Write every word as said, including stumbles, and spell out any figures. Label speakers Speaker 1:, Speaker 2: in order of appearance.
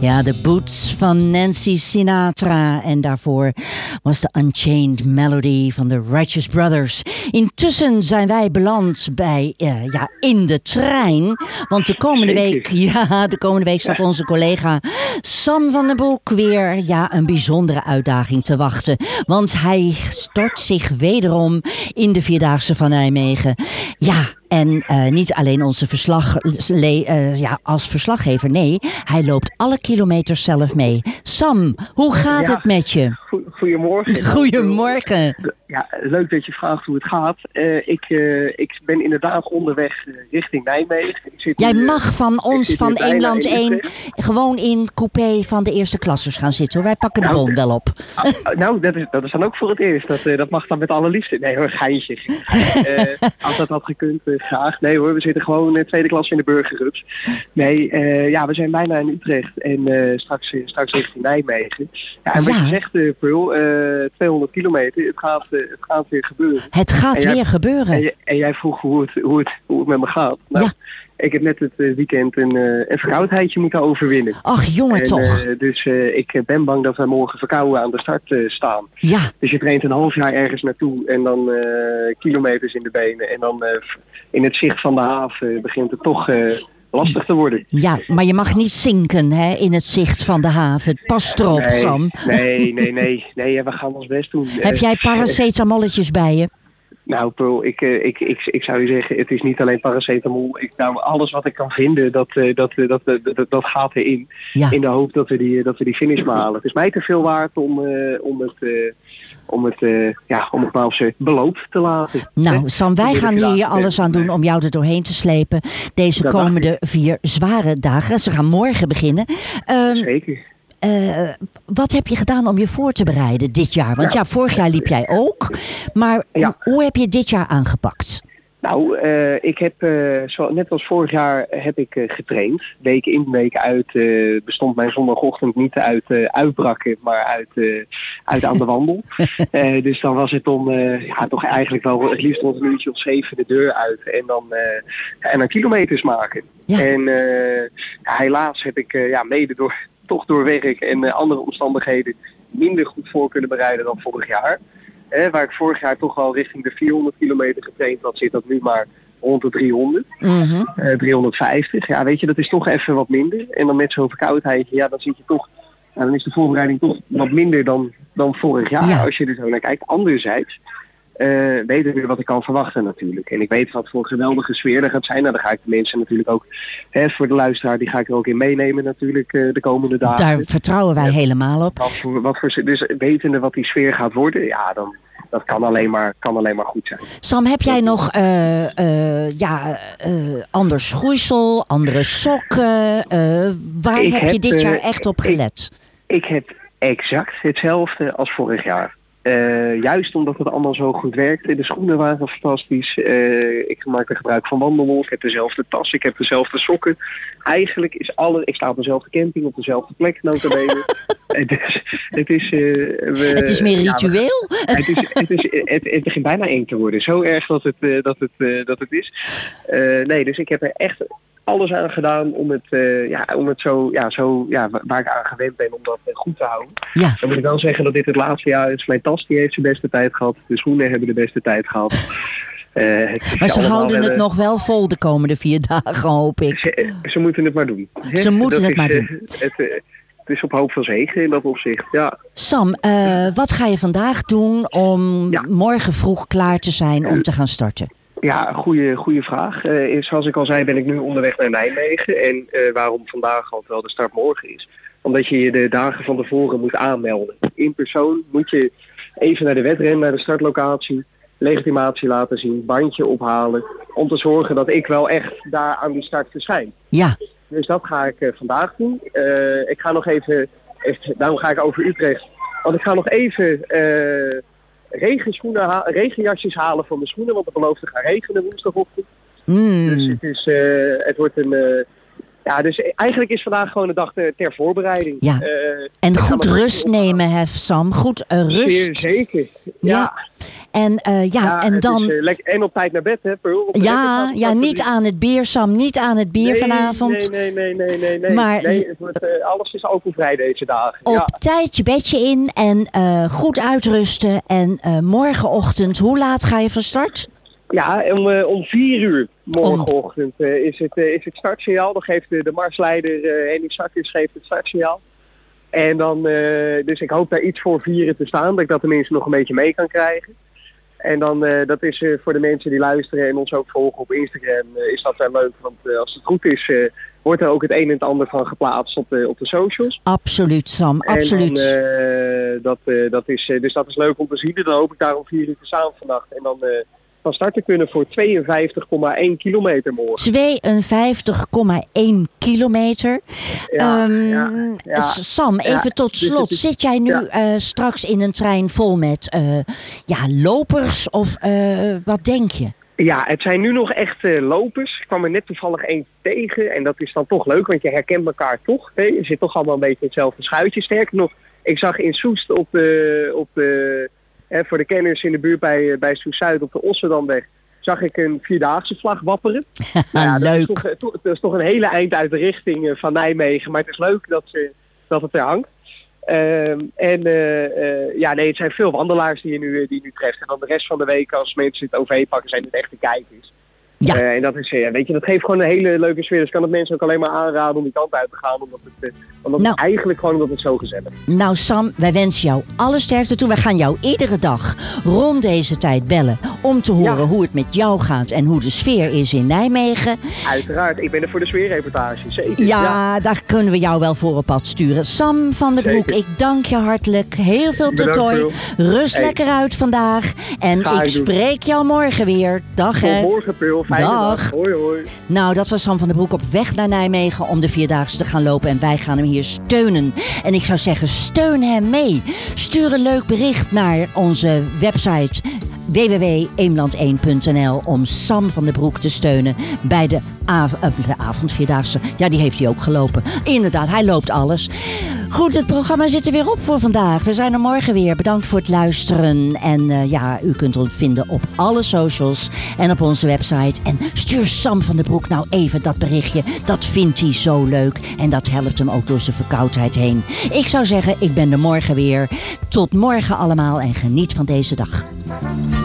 Speaker 1: Ja, de Boots van Nancy Sinatra. En daarvoor was de Unchained Melody van de Righteous Brothers. Intussen zijn wij beland bij, uh, ja, in de trein. Want de komende week, ja, de komende week staat onze collega Sam van den Broek weer, ja, een bijzondere uitdaging te wachten. Want hij stort zich wederom in de Vierdaagse van Nijmegen. Ja, en uh, niet alleen onze verslag, le, uh, ja, als verslaggever, nee, hij loopt alle kilometers zelf mee. Sam, hoe gaat
Speaker 2: ja,
Speaker 1: het met je?
Speaker 2: Goedemorgen.
Speaker 1: Goedemorgen.
Speaker 2: Ja, leuk dat je vraagt hoe het gaat. Uh, ik, uh, ik ben inderdaad onderweg richting Nijmegen. Ik zit
Speaker 1: Jij
Speaker 2: nu, uh,
Speaker 1: mag van ons, van Eemland één, gewoon in coupé van de eerste klassers gaan zitten. Hoor. Wij pakken de
Speaker 2: nou,
Speaker 1: bon wel op.
Speaker 2: Uh, nou, dat is, dat is dan ook voor het eerst. Dat, uh, dat mag dan met alle liefde. Nee hoor, geintje. Uh, als dat had gekund, uh, graag. Nee hoor, we zitten gewoon in tweede klas in de burgerrups. Nee, uh, ja, we zijn bijna in Utrecht en uh, straks, uh, straks richting Nijmegen. Ja, en wat
Speaker 1: Ja.
Speaker 2: je zegt, uh, Pearl, uh, tweehonderd kilometer, het gaat, uh, het gaat weer gebeuren.
Speaker 1: Het gaat
Speaker 2: jij,
Speaker 1: weer gebeuren.
Speaker 2: En, je, en jij vroeg hoe het, hoe, het, hoe het met me gaat. Nou,
Speaker 1: ja.
Speaker 2: Ik heb net het uh, weekend een, uh, een verkoudheidje moeten overwinnen.
Speaker 1: Ach jongen,
Speaker 2: en,
Speaker 1: toch.
Speaker 2: Uh, dus uh, ik ben bang dat wij morgen verkouden aan de start uh, staan.
Speaker 1: Ja.
Speaker 2: Dus je traint een half jaar ergens naartoe en dan uh, kilometers in de benen. En dan uh, in het zicht van de haven begint het toch uh, lastig te worden.
Speaker 1: Ja, maar je mag niet zinken, hè, in het zicht van de haven. Pas erop,
Speaker 2: nee,
Speaker 1: Sam.
Speaker 2: Nee, nee, nee. nee we gaan ons best doen.
Speaker 1: Heb jij paracetamolletjes bij je?
Speaker 2: Nou, Pearl, ik, uh, ik, ik, ik zou je zeggen, het is niet alleen paracetamol. Ik, nou, alles wat ik kan vinden, dat, uh, dat, uh, dat, uh, dat, dat gaat erin.
Speaker 1: Ja.
Speaker 2: In de hoop dat we die, dat we die finish behalen. Het is mij te veel waard om, uh, om het... Uh, om het, uh, ja, om het maar op zijn beloop te laten.
Speaker 1: Nou,
Speaker 2: Hè?
Speaker 1: Sam, wij gaan hier alles aan doen om jou er doorheen te slepen. Deze
Speaker 2: Dat
Speaker 1: komende vier zware dagen. Ze gaan morgen beginnen. Um,
Speaker 2: Zeker.
Speaker 1: Uh, wat heb je gedaan om je voor te bereiden dit jaar? Want ja, ja vorig jaar liep jij ook. Maar
Speaker 2: ja.
Speaker 1: hoe heb je dit jaar aangepakt?
Speaker 2: Nou, uh, ik heb, uh, zo, net als vorig jaar heb ik uh, getraind. Week in, week uit uh, bestond mijn zondagochtend niet uit uh, uitbrakken, maar uit, uh, uit aan de wandel. uh, dus dan was het om, uh, ja, toch eigenlijk wel het liefst rond een uurtje of zeven de deur uit en dan, uh, en dan kilometers maken. Ja. En uh, ja, helaas heb ik uh, ja, mede door, toch door werk en uh, andere omstandigheden minder goed voor kunnen bereiden dan vorig jaar. He, waar ik vorig jaar toch al richting de vierhonderd kilometer getraind had, zit dat nu maar rond de driehonderd.
Speaker 1: Mm-hmm.
Speaker 2: Uh, driehonderdvijftig. Ja, weet je, dat is toch even wat minder. En dan met zo'n verkoudheidje, ja, dan zit je toch, ja, dan is de voorbereiding toch wat minder dan, dan vorig jaar, ja. Als je er zo naar kijkt. Anderzijds uh, weet ik weer wat ik kan verwachten natuurlijk. En ik weet wat voor geweldige sfeer er gaat zijn. Nou, dan ga ik de mensen natuurlijk ook, hè, voor de luisteraar, die ga ik er ook in meenemen natuurlijk uh, de komende dagen.
Speaker 1: Daar vertrouwen wij ja. helemaal op.
Speaker 2: Wat voor, wat voor, dus wetende wat die sfeer gaat worden, ja, dan... Dat kan alleen maar, kan alleen maar goed zijn.
Speaker 1: Sam, heb jij nog uh, uh, ja, uh, ander schoeisel, andere sokken? Uh, waar
Speaker 2: ik
Speaker 1: heb,
Speaker 2: heb
Speaker 1: je dit jaar
Speaker 2: uh,
Speaker 1: echt op gelet?
Speaker 2: Ik, ik heb exact hetzelfde als vorig jaar. Uh, juist omdat het allemaal zo goed werkte. De schoenen waren fantastisch. Uh, ik maakte gebruik van wandelwol. Ik heb dezelfde tas. Ik heb dezelfde sokken. Eigenlijk is alle... Ik sta op dezelfde camping, op dezelfde plek, nota bene. het is... Het is, uh, we,
Speaker 1: het is meer ritueel?
Speaker 2: Ja, het, is, het, is, het, het begint bijna eng te worden. Zo erg dat het, uh, dat het, uh, dat het is. Uh, nee, dus ik heb er echt... alles aan gedaan om het, uh, ja, om het zo, ja, zo, ja, waar ik aan gewend ben om dat uh, goed te houden.
Speaker 1: Ja.
Speaker 2: Dan moet ik wel zeggen dat dit het laatste jaar is. Mijn tas die heeft zijn beste tijd gehad. De schoenen hebben de beste tijd gehad. Uh,
Speaker 1: maar ze houden het uh, nog wel vol de komende vier dagen, hoop ik.
Speaker 2: Ze, ze moeten het maar doen.
Speaker 1: Ze moeten
Speaker 2: dat
Speaker 1: het
Speaker 2: is,
Speaker 1: maar doen.
Speaker 2: Uh, het, uh, het is op hoop van zegen in dat opzicht, ja.
Speaker 1: Sam, uh, wat ga je vandaag doen om
Speaker 2: ja.
Speaker 1: morgen vroeg klaar te zijn om te gaan starten?
Speaker 2: Ja, goede, goede vraag. Uh, zoals ik al zei ben ik nu onderweg naar Nijmegen. En uh, waarom vandaag al wel de start morgen is. Omdat je je de dagen van tevoren moet aanmelden. In persoon moet je even naar de wedren, naar de startlocatie. Legitimatie laten zien, bandje ophalen. Om te zorgen dat ik wel echt daar aan die start verschijn.
Speaker 1: Ja.
Speaker 2: Dus dat ga ik uh, vandaag doen. Uh, ik ga nog even, even, daarom ga ik over Utrecht. Want ik ga nog even... Uh, regenschoenen ha- regenjasjes halen van de schoenen, want het belooft te gaan regenen woensdagochtend.
Speaker 1: Mm.
Speaker 2: Dus het, is, uh, het wordt een, uh, Ja, dus eigenlijk is vandaag gewoon een dag ter, ter voorbereiding.
Speaker 1: Ja.
Speaker 2: Uh,
Speaker 1: en goed rust nemen, hè, Sam. Goed uh, rust.
Speaker 2: Zeer zeker. Ja.
Speaker 1: ja. En, uh, ja,
Speaker 2: ja,
Speaker 1: en dan...
Speaker 2: Is, uh, lekker, en op tijd naar bed, hè, Pearl?
Speaker 1: Ja, ja, niet aan het bier, Sam. Niet aan het bier
Speaker 2: nee,
Speaker 1: vanavond.
Speaker 2: Nee, nee, nee, nee, nee. nee.
Speaker 1: Maar
Speaker 2: nee het wordt, uh, alles is alcoholvrij deze dagen.
Speaker 1: Op
Speaker 2: ja.
Speaker 1: tijd je bedje in en uh, goed uitrusten. En uh, morgenochtend, hoe laat ga je van start?
Speaker 2: Ja, om, uh, om vier uur morgenochtend uh, is, het, uh, is het startsignaal. Dan geeft uh, de marsleider uh, Henny Sakkers geeft het startsignaal. En dan, uh, dus ik hoop daar iets voor vieren te staan, dat ik dat tenminste nog een beetje mee kan krijgen. En dan, uh, dat is uh, voor de mensen die luisteren en ons ook volgen op Instagram, uh, is dat wel leuk. Want uh, als het goed is, uh, wordt er ook het een en het ander van geplaatst op de, op de socials.
Speaker 1: Absoluut, Sam, absoluut.
Speaker 2: En dan, uh, dat, uh, dat is, uh, dus dat is leuk om te zien. En dan hoop ik daar om vier uur te staan vannacht. En dan... Uh, van start te kunnen voor tweeënvijftig komma één kilometer morgen.
Speaker 1: tweeënvijftig komma één kilometer.
Speaker 2: Ja,
Speaker 1: um,
Speaker 2: ja, ja,
Speaker 1: Sam, even
Speaker 2: ja,
Speaker 1: tot slot.
Speaker 2: dus
Speaker 1: Zit jij nu ja. uh, straks in een trein vol met uh, ja, lopers of uh, wat denk je?
Speaker 2: Ja, het zijn nu nog echt uh, lopers. Ik kwam er net toevallig één tegen. En dat is dan toch leuk, want je herkent elkaar toch. Hè? Je zit toch allemaal een beetje in hetzelfde schuitje. Sterker nog, ik zag in Soest op de... Op de He, voor de kenners in de buurt bij, bij Soest-Zuid op de Osserdamweg zag ik een vierdaagse vlag wapperen. Nou ja,
Speaker 1: leuk.
Speaker 2: Dat is, toch, dat is toch een hele eind uit de richting van Nijmegen. Maar het is leuk dat, ze, dat het er hangt. Um, en uh, uh, ja, nee, het zijn veel wandelaars die je nu, die je nu treft. En dan de rest van de week als mensen het O V pakken zijn het echte kijkers. Ja. Uh, en dat is, uh, weet je, dat geeft gewoon een hele leuke sfeer. Dus kan het mensen ook alleen maar aanraden om die kant uit te gaan. Omdat het, uh, omdat nou, het eigenlijk gewoon omdat het zo gezellig is.
Speaker 1: Nou Sam, wij wensen jou alle sterkte toe. Wij gaan jou iedere dag rond deze tijd bellen. Om te horen ja. hoe het met jou gaat en hoe de sfeer is in Nijmegen.
Speaker 2: Uiteraard, ik ben er voor de sfeerreportage. Zeker.
Speaker 1: Ja,
Speaker 2: ja,
Speaker 1: daar kunnen we jou wel voor op pad sturen. Sam van der Broek, ik dank je hartelijk. Heel veel totooi. Rust hey. lekker uit vandaag. En Ga ik spreek jou morgen weer. Dag hè.
Speaker 2: Tot morgen, Pul.
Speaker 1: Dag.
Speaker 2: Dag. Hoi, hoi.
Speaker 1: Nou, dat was Sam van der Broek op weg naar Nijmegen om de Vierdaagse te gaan lopen. En wij gaan hem hier steunen. En ik zou zeggen, steun hem mee. Stuur een leuk bericht naar onze website w w w punt eemland één punt n l om Sam van der Broek te steunen bij de, av- de avondvierdaagse. Ja, die heeft hij ook gelopen. Inderdaad, hij loopt alles. Goed, het programma zit er weer op voor vandaag. We zijn er morgen weer. Bedankt voor het luisteren. En uh, ja, u kunt ons vinden op alle socials en op onze website. En stuur Sam van der Broek nou even dat berichtje. Dat vindt hij zo leuk. En dat helpt hem ook door zijn verkoudheid heen. Ik zou zeggen, ik ben er morgen weer. Tot morgen allemaal en geniet van deze dag.